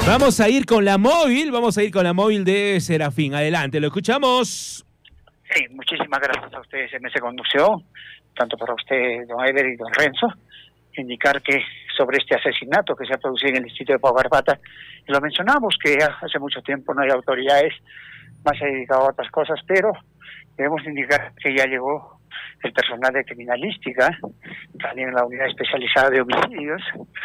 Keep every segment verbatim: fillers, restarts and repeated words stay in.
Vamos a ir con la móvil, vamos a ir con la móvil de Serafín. Adelante, lo escuchamos. Sí, muchísimas gracias a ustedes en esa conducción, tanto para usted, don Ever y don Renzo, indicar que sobre este asesinato que se ha producido en el distrito de Paucarpata, lo mencionamos que hace mucho tiempo no hay autoridades, más se ha dedicado a otras cosas, pero debemos indicar que ya llegó el personal de criminalística, también la unidad especializada de homicidios,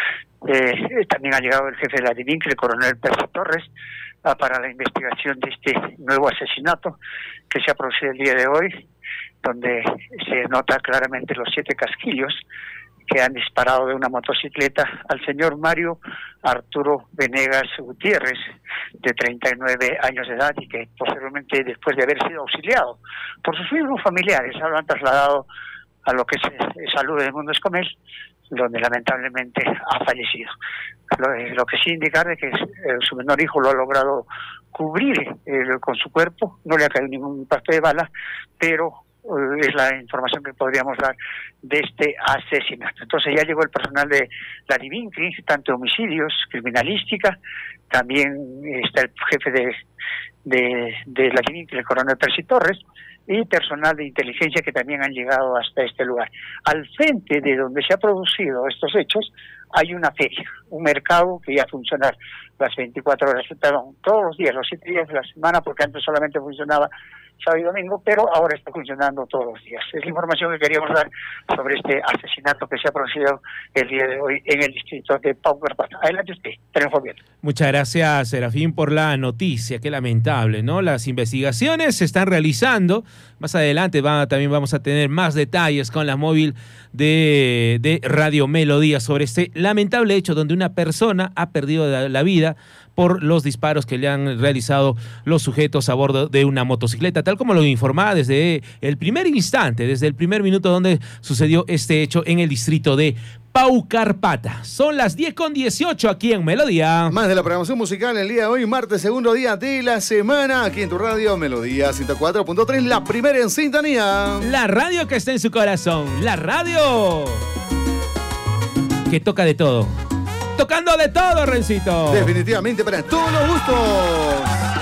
eh, también ha llegado el jefe de la DIVINCRE, el coronel Percy Torres, ah, para la investigación de este nuevo asesinato que se ha producido el día de hoy, donde se nota claramente los siete casquillos que han disparado de una motocicleta al señor Mario Arturo Venegas Gutiérrez, de treinta y nueve años de edad, y que posteriormente, después de haber sido auxiliado por sus mismos familiares, lo han trasladado a lo que es eh, Salud del Mundo Escomel, donde lamentablemente ha fallecido. Lo, eh, lo que sí indicar es que eh, su menor hijo lo ha logrado cubrir eh, con su cuerpo, no le ha caído ningún impacto de bala, pero es la información que podríamos dar de este asesinato. Entonces ya llegó el personal de la DIVINCRI, tanto homicidios, criminalística, también está el jefe de, de, de la DIVINCRI, el coronel Percy Torres, y personal de inteligencia que también han llegado hasta este lugar. Al frente de donde se han producido estos hechos hay una feria, un mercado que ya funciona las veinticuatro horas, perdón, todos los días, los siete días de la semana, porque antes solamente funcionaba sábado y domingo, pero ahora está funcionando todos los días. Es la información que queríamos dar sobre este asesinato que se ha producido el día de hoy en el distrito de Paucarpata. Adelante usted, tenemos bien. Muchas gracias, Serafín, por la noticia. Qué lamentable, ¿no? Las investigaciones se están realizando. Más adelante va, también vamos a tener más detalles con la móvil de, de Radio Melodía sobre este lamentable hecho donde una persona ha perdido la, la vida por los disparos que le han realizado los sujetos a bordo de una motocicleta, tal como lo informaba desde el primer instante, desde el primer minuto donde sucedió este hecho en el distrito de Paucarpata. Son las diez con dieciocho aquí en Melodía. Más de la programación musical el día de hoy, martes, segundo día de la semana, aquí en tu radio Melodía ciento cuatro punto tres, la primera en sintonía. La radio que está en su corazón, la radio que toca de todo. Tocando de todo, Rencito. Definitivamente para todos los gustos.